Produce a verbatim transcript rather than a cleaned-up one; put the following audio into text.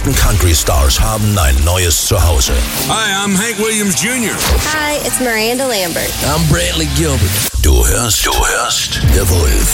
größten Country-Stars haben ein neues Zuhause. Hi, I'm Hank Williams Junior Hi, it's Miranda Lambert. I'm Brantley Gilbert. Du hörst, du hörst The Wolf